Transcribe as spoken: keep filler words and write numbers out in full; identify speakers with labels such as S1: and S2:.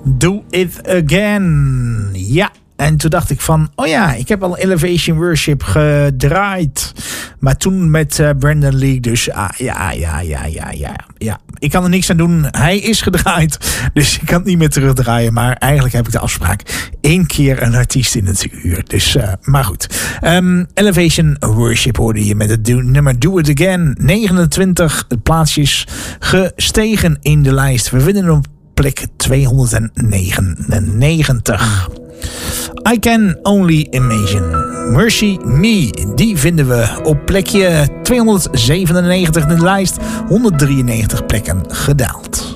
S1: Do It Again. Ja. En toen dacht ik van, oh ja, ik heb al Elevation Worship gedraaid. Maar toen met uh, Brandon Lee. Dus ah, ja, ja, ja, ja, ja, ja. Ik kan er niks aan doen. Hij is gedraaid. Dus ik kan het niet meer terugdraaien. Maar eigenlijk heb ik de afspraak. Eén keer een artiest in het uur. Dus, uh, maar goed. Um, Elevation Worship hoorde je met het do- nummer Do It Again. negenentwintig plaatsjes gestegen in de lijst. We vinden hem op plek tweehonderdnegenennegentig. I Can Only Imagine. Mercy Me. Die vinden we op plekje tweehonderdzevenennegentig in de lijst. honderddrieënnegentig plekken gedaald.